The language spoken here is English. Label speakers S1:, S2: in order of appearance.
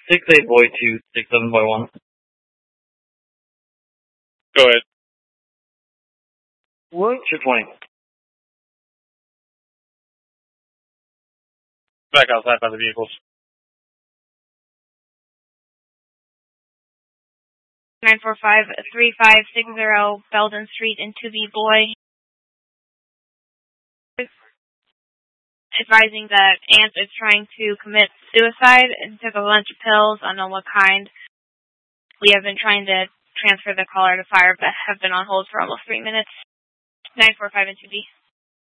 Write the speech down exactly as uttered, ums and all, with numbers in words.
S1: six eight boy two, six seven boy one.
S2: Go ahead.
S1: What? two twenty.
S2: Back outside by the vehicles.
S3: nine four five, three five six zero Belden Street in two B Boy. Advising that Ant is trying to commit suicide and took a bunch of pills, unknown what kind. We have been trying to transfer the caller to fire, but have been on hold for almost three minutes. nine four five and two B.